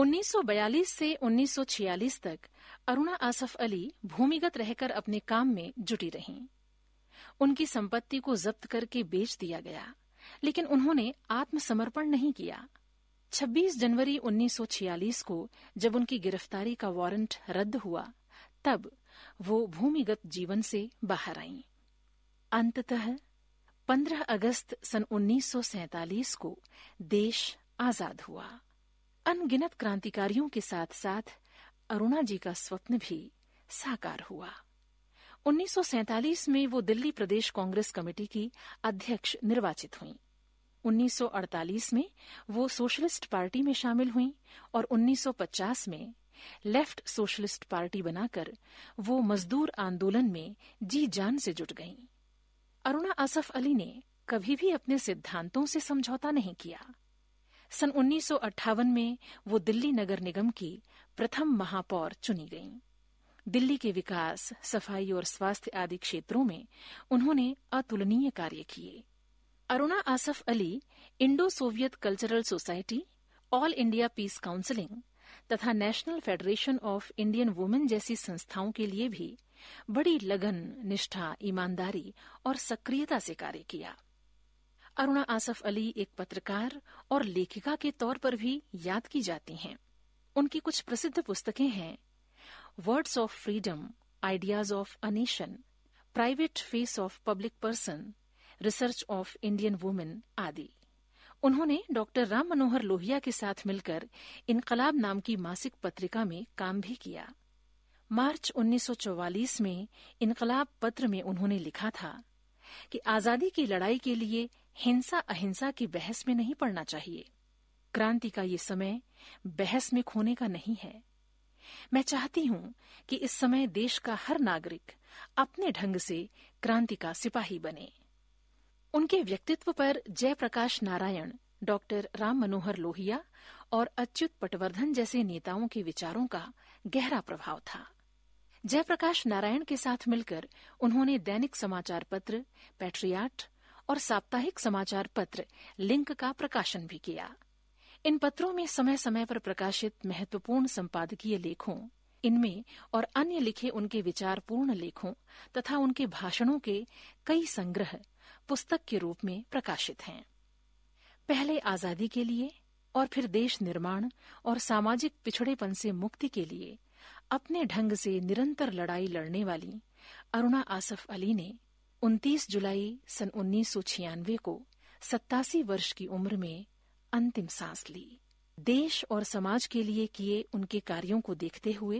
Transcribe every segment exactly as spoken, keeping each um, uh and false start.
उन्नीस सौ बयालीस से उन्नीस सौ छियालीस तक अरुणा आसफ अली भूमिगत रहकर अपने काम में जुटी रहीं। उनकी संपत्ति को जब्त करके बेच दिया गया, लेकिन उन्होंने आत्मसमर्पण नहीं किया। छब्बीस जनवरी उन्नीस सौ छियालीस को जब उनकी गिरफ्तारी का वारंट रद्द हुआ, तब वो भूमिगत जीवन से बाहर आईं। अंततः पंद्रह अगस्त सन उन्नीस सौ सैंतालीस को देश आजाद हुआ। अनगिनत क्रांतिकारियों के साथ साथ अरुणा जी का स्वप्न भी साकार हुआ। उन्नीस सौ सैंतालीस में वो दिल्ली प्रदेश कांग्रेस कमेटी की अध्यक्ष निर्वाचित हुईं। उन्नीस सौ अड़तालीस में वो सोशलिस्ट पार्टी में शामिल हुईं और उन्नीस सौ पचास में लेफ्ट सोशलिस्ट पार्टी बनाकर वो मजदूर आंदोलन में जी जान से जुट गईं। अरुणा आसफ अली ने कभी भी अपने सिद्धांतों से समझौता नहीं किया। सन उन्नीस सौ अट्ठावन में वो दिल्ली नगर निगम की प्रथम महापौर चुनी गईं। दिल्ली के विकास, सफाई और स्वास्थ्य आदि क्षेत्रों में उन्होंने अतुलनीय कार्य किए। Aruna Asaf Ali Indo Soviet cultural society, all India piece counselling तथा national federation of Indian women जैसी संस्थाओं के लिए भी बड़ी लगन, निष्ठा, ईमानदारी और सक्रियता से कार्य किया। अरुणा आसफ अली एक पत्रकार और लेखिका के तौर पर भी याद की जाती हैं। उनकी कुछ प्रसिद्ध पुस्तकें हैं words of freedom, ideas of a nation, private face of public person, research of Indian women आदि। उन्होंने डॉक्टर राम मनोहर लोहिया के साथ मिलकर इनकलाब नाम की मासिक पत्रिका में काम भी किया। मार्च उन्नीस सौ चौवालीस में इनकलाब पत्र में उन्होंने लिखा था कि आजादी की लड़ाई के लिए हिंसा अहिंसा की बहस में नहीं पड़ना चाहिए। क्रांति का ये समय बहस में खोने का नहीं है। मैं चाहती हूं कि इस समय देश का हर नागरिक अपने ढंग से क्रांति का सिपाही बने। उनके व्यक्तित्व पर जयप्रकाश नारायण, डॉक्टर राम मनोहर लोहिया और अच्युत पटवर्धन जैसे नेताओं के विचारों का गहरा प्रभाव था। जयप्रकाश नारायण के साथ मिलकर उन्होंने दैनिक समाचार पत्र पैट्रियाट और साप्ताहिक समाचार पत्र लिंक का प्रकाशन भी किया। इन पत्रों में समय समय पर प्रकाशित महत्वपूर्ण संपादकीय लेखों, इनमें और अन्य लिखे उनके विचारपूर्ण लेखों तथा उनके भाषणों के कई संग्रह पुस्तक के रूप में प्रकाशित हैं। पहले आजादी के लिए और फिर देश निर्माण और सामाजिक पिछड़ेपन से मुक्ति के लिए अपने ढंग से निरंतर लड़ाई लड़ने वाली अरुणा आसफ अली ने उनतीस जुलाई सन उन्नीस सौ छियानवे को सत्तासी वर्ष की उम्र में अंतिम सांस ली। देश और समाज के लिए किए उनके कार्यों को देखते हुए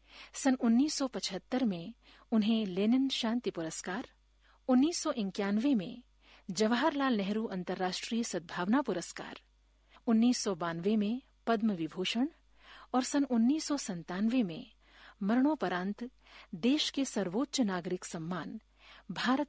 सन उन्नीस सौ पचहत्तर में उन्हें लेनिन शांति पुरस्कार, उन्नीस सौ इक्यानवे में जवाहरलाल नेहरू अंतर्राष्ट्रीय सद्भावना पुरस्कार, उन्नीस सौ बानवे में पद्म विभूषण और सन उन्नीस सौ संतानवे में मरणोपरांत देश के सर्वोच्च नागरिक सम्मान भारत